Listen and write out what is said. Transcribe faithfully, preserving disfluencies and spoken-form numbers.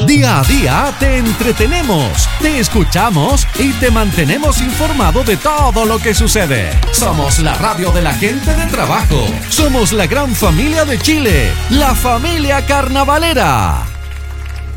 Día a día te entretenemos, te escuchamos y te mantenemos informado de todo lo que sucede. Somos la radio de la gente de trabajo. Somos la gran familia de Chile, la familia carnavalera.